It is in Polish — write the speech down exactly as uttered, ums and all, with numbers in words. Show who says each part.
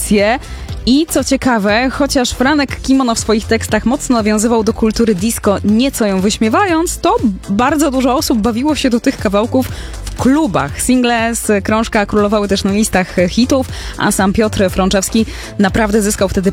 Speaker 1: wersje. I co ciekawe, chociaż Franek Kimono w swoich tekstach mocno nawiązywał do kultury disco, nieco ją wyśmiewając, to bardzo dużo osób bawiło się do tych kawałków w klubach. Single z krążka królowały też na listach hitów, a sam Piotr Frączewski naprawdę zyskał wtedy